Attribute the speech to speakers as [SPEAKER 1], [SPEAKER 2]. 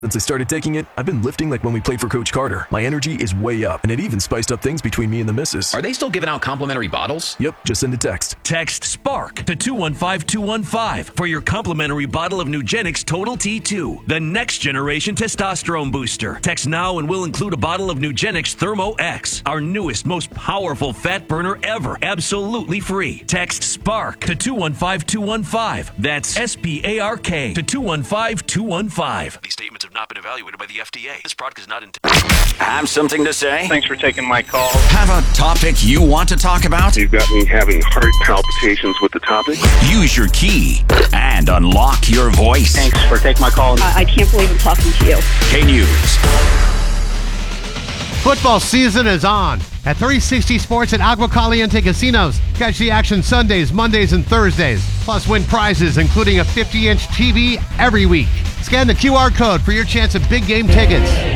[SPEAKER 1] Since I started taking it, I've been lifting like when we played for Coach Carter. My energy is way up, and it even spiced up things between me and the missus.
[SPEAKER 2] Are they still giving out complimentary bottles?
[SPEAKER 1] Yep, just send a text.
[SPEAKER 3] Text SPARK to 215-215 for your complimentary bottle of Nugenix Total T2, the next generation testosterone booster. Text now and we'll include a bottle of Nugenix Thermo X, our newest, most powerful fat burner ever, absolutely free. Text SPARK to 215-215. That's SPARK to 215-215. These statements have not been evaluated by the FDA. This product is not intended.
[SPEAKER 4] Have something to say?
[SPEAKER 5] Thanks for taking my call.
[SPEAKER 4] Have a topic you want to talk about?
[SPEAKER 6] You've got me having heart palpitations with the topic.
[SPEAKER 4] Use your key and unlock your voice.
[SPEAKER 5] Thanks for taking my call.
[SPEAKER 7] I can't believe I'm talking to you.
[SPEAKER 4] K-News.
[SPEAKER 8] Football season is on at 360 Sports at Agua Caliente Casinos. Catch the action Sundays, Mondays, and Thursdays. Plus win prizes, including a 50-inch TV every week. Scan the QR code for your chance at big game tickets.